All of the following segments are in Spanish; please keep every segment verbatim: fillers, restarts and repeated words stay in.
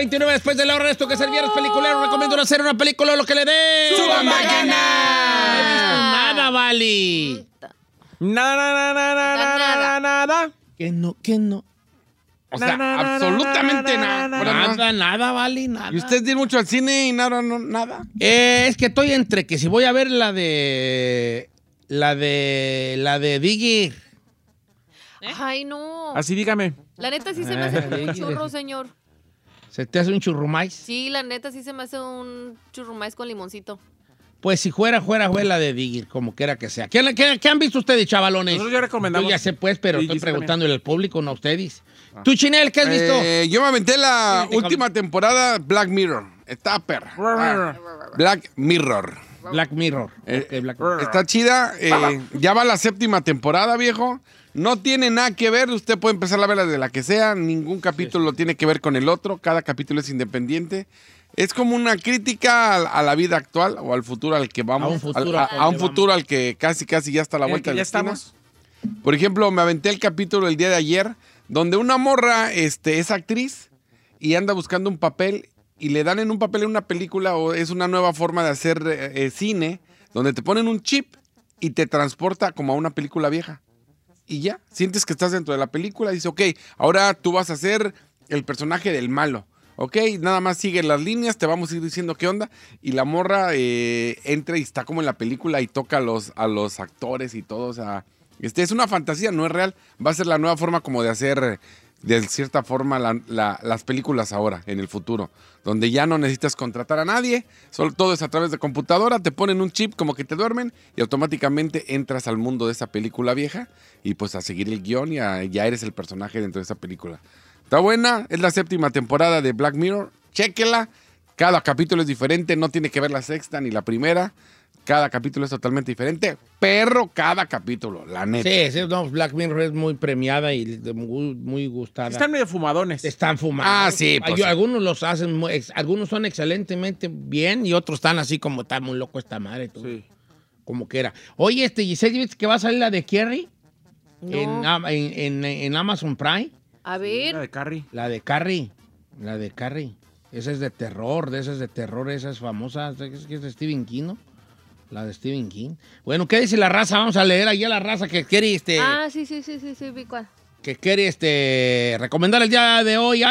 veintinueve después de la hora. Esto que es el viernes peliculero. Recomiendo hacer una película lo que le dé. ¡Suban bacana! No he visto nada, Vali. Nada, nada, nada, nada, nada, nada. Que no, que no. O sea, Na, na, na, absolutamente na, na, nada. na, Bueno, Nada, nada, Vali, nada. ¿Y usted tiene mucho al cine y nada, no, nada? Eh, es que estoy entre que si voy a ver la de... La de... La de Diggy. Ay, no. Así dígame. La neta sí se me hace un churro, señor. ¿Se te hace un churrumais? Sí, la neta sí se me hace un churrumais con limoncito. Pues si fuera, fuera, fuera la de Diggy, como quiera que sea. ¿Qué, qué, qué han visto ustedes, chavalones? Nosotros ya recomendamos. Yo ya sé, pues, pero Sí, estoy Giselle preguntándole al público, no a ustedes. ¿Tú, Chinel, qué has visto? Eh, yo me aventé la Sí, te última temporada Black Mirror. Está perra. Ah, Black Mirror. Black Mirror. Eh, Ok, Black Mirror. Está chida. eh, ya va la séptima temporada, viejo. No tiene nada que ver. Usted puede empezar a verla de la que sea. Ningún capítulo tiene que ver con el otro. Cada capítulo es independiente. Es como una crítica a, a la vida actual o al futuro al que vamos. A un futuro al, al a un que futuro al que casi, casi ya está a la En el vuelta que de ya la esquina. estamos. Por ejemplo, me aventé el capítulo el día de ayer, donde una morra este, es actriz y anda buscando un papel y le dan en un papel en una película, o es una nueva forma de hacer eh, eh, cine, donde te ponen un chip y te transporta como a una película vieja. Y ya, sientes que estás dentro de la película y dices, ok, ahora tú vas a ser el personaje del malo. Ok, nada más sigue las líneas, te vamos a ir diciendo qué onda. Y la morra eh, entra y está como en la película y toca a los, a los actores y todo. O sea, este, es una fantasía, no es real. Va a ser la nueva forma como de hacer, de cierta forma, la- la- las películas ahora, en el futuro. Donde ya no necesitas contratar a nadie, solo todo es a través de computadora, te ponen un chip como que te duermen y automáticamente entras al mundo de esa película vieja y pues a seguir el guión y a- ya eres el personaje dentro de esa película. Está buena, es la séptima temporada de Black Mirror. Chéquela. Cada capítulo es diferente, no tiene que ver la sexta ni la primera. Cada capítulo es totalmente diferente. Perro cada capítulo, la neta. Sí, sí, no, Black Mirror es muy premiada y de- muy, muy gustada. Están medio fumadones. Están fumando. Ah, sí, pues Ay, sí. Algunos los hacen, muy- ex- algunos son excelentemente bien y otros están así como, está muy loco esta madre. Tú. Sí. Como que era. Oye, este, Giselle, ¿viste que va a salir la de Carrie? No. En, Am- en, en- en Amazon Prime. A La ver. de Carrie. La de Carrie. La de Carrie. Esa es de terror, de esas de terror, esa es famosa. Es que es de Stephen King, ¿no? La de Stephen King. Bueno, ¿qué dice la raza? Vamos a leer ahí a la raza que quiere, este, Ah, sí, sí, sí, sí, sí, vi cuál. que quiere este, recomendar el día de hoy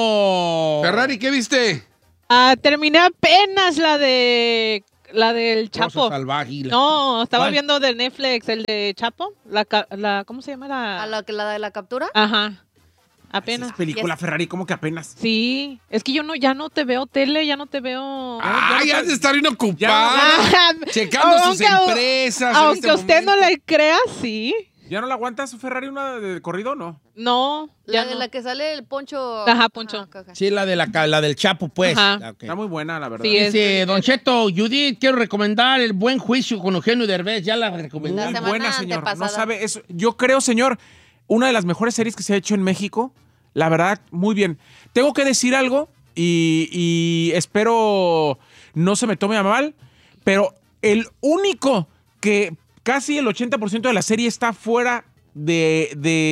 algo. Ferrari, ¿qué viste? Ah, terminé apenas la de la del Cosa Chapo. salvaje y la- No, estaba ¿Cuál? viendo de Netflix el de Chapo. La, ca- la ¿cómo se llama la? ¿A la, que- la de la captura? Ajá. Apenas. Es película Ferrari, ¿cómo que apenas? Sí, es que yo no ya no te veo tele, ya no te veo. Ay, ya has de estar bien ocupado. Ah, Checando sus aunque- empresas. en Aunque este usted no momento. le crea, sí. ¿Ya no la aguanta su Ferrari una de, de corrido o no? No, La ya de no. la que sale el poncho. Ajá, Poncho. ok, ok. Sí, la de la, ca- la del Chapo, pues. Ajá. Ah, ok. Está muy buena, la verdad. Sí, es- Dice, Don Cheto, Judith, quiero recomendar El Buen Juicio con Eugenio Derbez. Ya la recomendé. La Muy semana buena, señor. antepasada. No sabe eso. Yo creo, señor, una de las mejores series que se ha hecho en México. La verdad, muy bien. Tengo que decir algo y, y espero no se me tome a mal, pero el único que casi el ochenta por ciento de la serie está fuera de,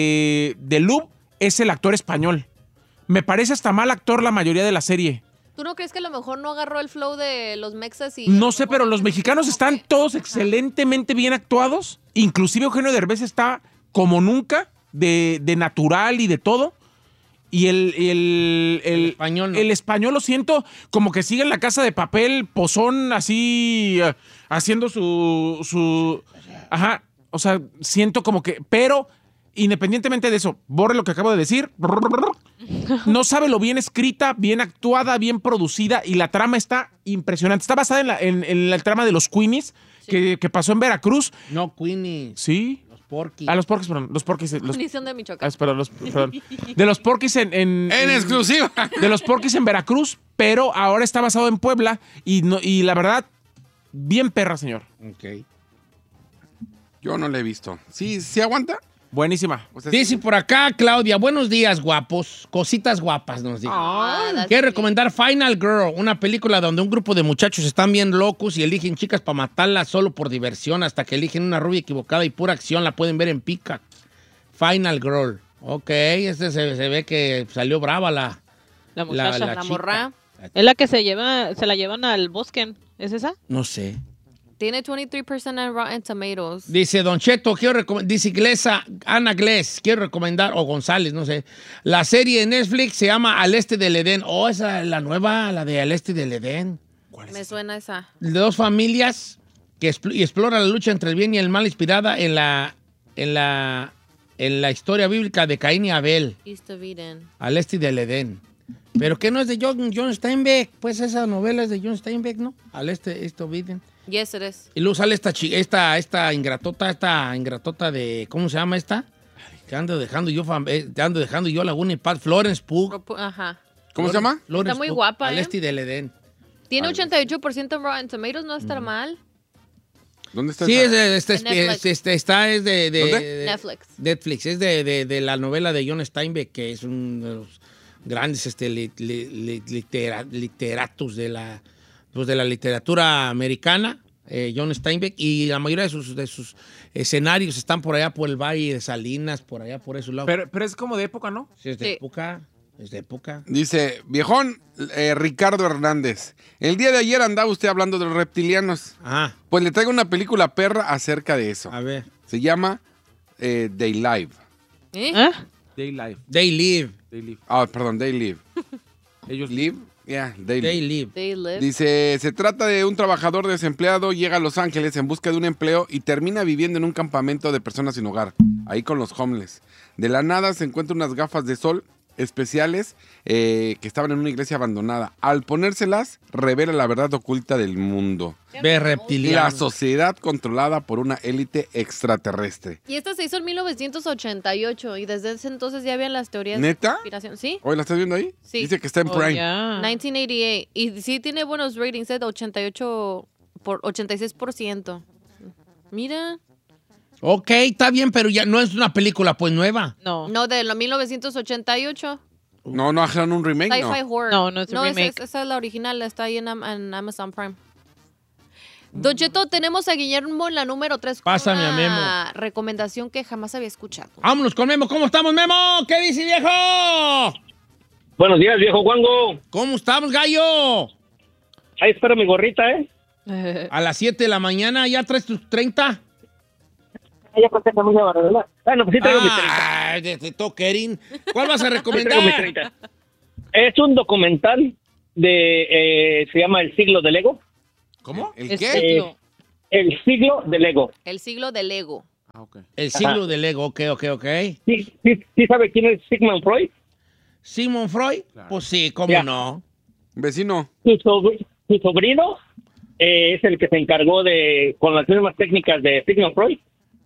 de, de loop es el actor español. Me parece hasta mal actor la mayoría de la serie. ¿Tú no crees que a lo mejor no agarró el flow de los mexas y... No sé, pero los mexicanos están todos excelentemente bien actuados. Inclusive Eugenio Derbez está como nunca, de, de natural y de todo. Y el, el, el, El español no. el español lo siento como que sigue en la Casa de Papel, pozón, así, eh, haciendo su, su... Ajá, o sea, siento como que... Pero, independientemente de eso, borre lo que acabo de decir. No sabe lo bien escrita, bien actuada, bien producida y la trama está impresionante. Está basada en la, en, en la trama de los Queenies que, que pasó en Veracruz. No, Queenie. Sí. Los Porky. Ah, los Porquis, perdón. Los Porquis. Los, Munición de ah, Michoacán. espera, los, perdón. De los Porquis en... En, En exclusiva. De los Porquis en Veracruz, pero ahora está basado en Puebla y, no, y la verdad, bien perra, señor. Ok. Yo no la he visto. ¿Sí, sí aguanta? Buenísima. O sea, Dice por acá, Claudia, buenos días, guapos. Cositas guapas, nos dijo. Ah, that's Quiero sweet. recomendar Final Girl, una película donde un grupo de muchachos están bien locos y eligen chicas para matarlas solo por diversión hasta que eligen una rubia equivocada y pura acción. La pueden ver en Peacock. Final Girl. Ok, este se, se ve que salió brava la, La muchacha. La chica. morra. Es la que se lleva, se la llevan al bosque. ¿Es esa? No sé. Tiene veintitrés por ciento en Rotten Tomatoes. Dice Don Cheto, quiero recom- dice Glesa, Ana Glés, quiero recomendar, o González, no sé. La serie de Netflix se llama Al Este del Edén. Oh, esa es la nueva, la de Al Este del Edén. Me suena esa. De dos familias que expl- y explora la lucha entre el bien y el mal inspirada en la, en la, en la historia bíblica de Caín y Abel. East of Eden. Al Este del Edén. Pero que no es de John, John Steinbeck. Pues esa novela es de John Steinbeck, ¿no? Al Este, East of Eden. Yes, it is. Y luego sale esta, chi- esta, esta ingratota, esta ingratota de, ¿cómo se llama esta? Que ando dejando yo, fam- eh, te ando dejando yo Laguna y Paz, Florence Pugh. Ajá. ¿Cómo se llama? Florence Está muy Pugh, guapa, Al ¿eh? Este del Edén. Tiene ochenta y ocho por ciento en Rotten Tomatoes, no está mal. ¿Dónde está Sí, esa? es, de- este, En Netflix. es, este, está, es de, de- ¿Dónde? de- Netflix. Netflix, es de, de- de la novela de John Steinbeck, que es uno de los grandes este, li- li- li- litera- literatos de la, pues, de la literatura americana, eh, John Steinbeck, y la mayoría de sus, de sus escenarios están por allá por el Valle de Salinas, por allá por esos lados. Pero, pero es como de época, ¿no? Sí, es de Sí. época, es de época. Dice, viejón eh, Ricardo Hernández. El día de ayer andaba usted hablando de los reptilianos. Ajá, Pues le traigo una película perra acerca de eso. a ver. Se llama eh, They Live. ¿Eh? ¿Ah? Day Live. They Live, Day Live. Ah, perdón, They Live. Ellos Live, yeah, They They Live. Live. They live. Dice, se trata de un trabajador desempleado, llega a Los Ángeles en busca de un empleo y termina viviendo en un campamento de personas sin hogar, ahí con los homeless. De la nada se encuentra unas gafas de sol especiales eh, que estaban en una iglesia abandonada. Al ponérselas, revela la verdad oculta del mundo. Ve reptiliano. La sociedad controlada por una élite extraterrestre. Y esta se hizo en mil novecientos ochenta y ocho y desde ese entonces ya habían las teorías ¿Neta? de conspiración. ¿Sí? ¿Hoy la estás viendo ahí? Sí. Dice que está en Oh, Prime. ya. mil novecientos ochenta y ocho. Y sí tiene buenos ratings, ¿eh? De ochenta y ocho por ochenta y seis por ciento. Mira. Ok, está bien, pero ya no es una película pues nueva. No. No, de la mil novecientos ochenta y ocho. No, no hagan un remake, Sci-fi no. horror. No, no es un esa remake. esa es la original, está ahí en, Am- en Amazon Prime. Don Cheto, tenemos a Guillermo en la número tres. Pásame a una recomendación que jamás había escuchado. Vámonos con Memo. ¿Cómo estamos, Memo? ¿Qué dice, viejo? Buenos días, viejo Juango. ¿Cómo estamos, gallo? Ahí espero mi gorrita, ¿eh? A las siete de la mañana, ¿ya traes tus treinta? Ya conté con mi ¿verdad? Bueno, pues sí traigo mi treinta. Ah, de, de Toquerín. ¿Cuál vas a Sí recomendar? traigo mi treinta. Es un documental de, eh, se llama El siglo del ego. ¿Cómo? ¿El Es qué? siglo. El siglo del ego. El siglo del ego. Ah, ok. El siglo del ego, ok, ok, ok. ¿Sí, sí, sí sabe quién es Sigmund Freud? ¿Sigmund Freud? Claro. Pues sí, ¿cómo Ya. no? Vecino. Su, sobr- su sobrino eh, es el que se encargó de, con las mismas técnicas de Sigmund Freud,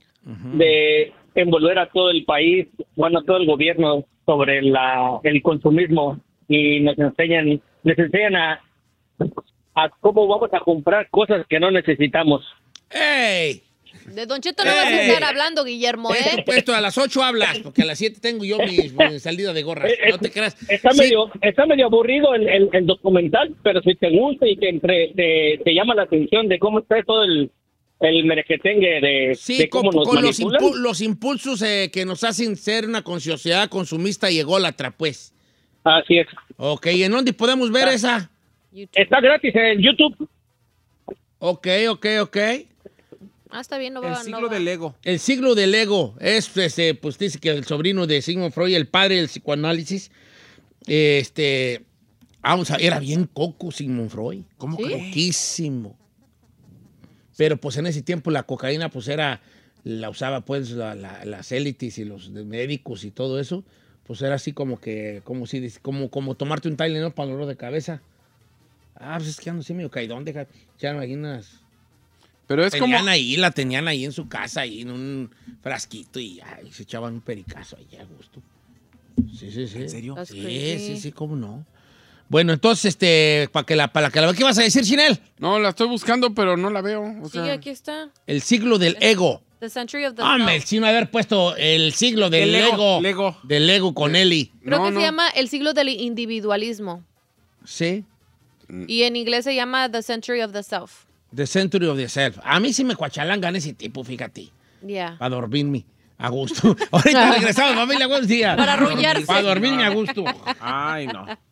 de envolver a todo el país, bueno, a todo el gobierno sobre la, el consumismo y nos enseñan, les enseñan a, a cómo vamos a comprar cosas que no necesitamos. ¡Ey! De Don Cheto no vas a ¡Ey! estar hablando, Guillermo, Esto, ¿eh? puesto a las ocho hablas, porque a las siete tengo yo mi, mi salida de gorras. Eh, No te creas. Está Sí, medio, está medio aburrido el, el, el documental, pero si te gusta y te, entre, te, te llama la atención de cómo está todo el, el merequetengue de, Sí, de cómo con, nos con los, manipulan. impu- los impulsos eh, que nos hacen ser una sociedad consumista y ególatra, pues. Así es. Ok, ¿y en dónde podemos ver Ah. esa? YouTube. Está gratis en YouTube. Ok, ok, ok. Ah, está bien, no va El no siglo va. del ego. El siglo del ego es, este, pues dice que el sobrino de Sigmund Freud, el padre del psicoanálisis, este, vamos a, era bien coco Sigmund Freud. ¿Cómo ¿Sí? crees? Coquísimo. Pero pues en ese tiempo la cocaína pues era, la usaba pues la- la- las élites y los de- médicos y todo eso. Pues era así como que, como si, como, como tomarte un Tylenol para el dolor de cabeza. Ah, pues es que ando así medio caidón, deja, ya no hay unas... Pero es como... Tenían ahí, la tenían ahí en su casa, ahí en un frasquito y ay, se echaban un pericazo ahí a gusto. Sí, sí, sí. ¿En serio? That's Sí, crazy. sí, sí, cómo no. Bueno, entonces, este, para que la, para que la, ¿qué vas a decir, Chinel? No, la estoy buscando, pero no la veo. O Sí, sea, aquí está. El siglo del ego. The Century of the Hombre, Self. sin haber puesto el siglo del Del ego. ego, Lego. Del ego con Eli. Creo no, que no. se llama el siglo del individualismo. Sí. Y en inglés se llama The Century of the Self. The Century of the Self. A mí sí me cuachalangan ese tipo, fíjate. Yeah. Para dormirme a gusto. Ahorita regresamos, familia, buenos días. Para arrullarse. Para dormirme a gusto. Ay, no.